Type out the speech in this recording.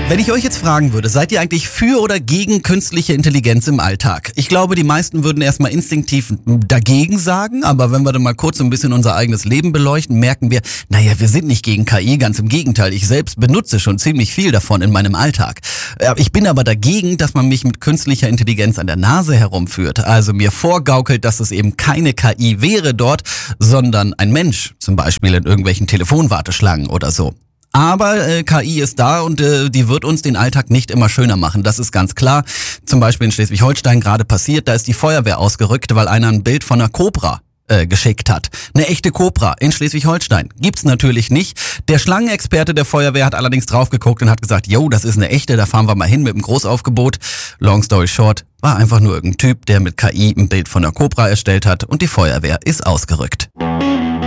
Wenn ich euch jetzt fragen würde, seid ihr eigentlich für oder gegen künstliche Intelligenz im Alltag? Ich glaube, die meisten würden erstmal instinktiv dagegen sagen, aber wenn wir dann mal kurz so ein bisschen unser eigenes Leben beleuchten, merken wir, naja, wir sind nicht gegen KI, ganz im Gegenteil. Ich selbst benutze schon ziemlich viel davon in meinem Alltag. Ich bin aber dagegen, dass man mich mit künstlicher Intelligenz an der Nase herumführt, also mir vorgaukelt, dass es eben keine KI wäre dort, sondern ein Mensch, zum Beispiel in irgendwelchen Telefonwarteschlangen oder so. Aber KI ist da und die wird uns den Alltag nicht immer schöner machen, das ist ganz klar. Zum Beispiel in Schleswig-Holstein gerade passiert, da ist die Feuerwehr ausgerückt, weil einer ein Bild von einer Kobra geschickt hat. Eine echte Kobra in Schleswig-Holstein gibt's natürlich nicht. Der Schlangenexperte der Feuerwehr hat allerdings drauf geguckt und hat gesagt, jo, das ist eine echte, da fahren wir mal hin mit dem Großaufgebot. Long story short, war einfach nur irgendein Typ, der mit KI ein Bild von einer Kobra erstellt hat und die Feuerwehr ist ausgerückt.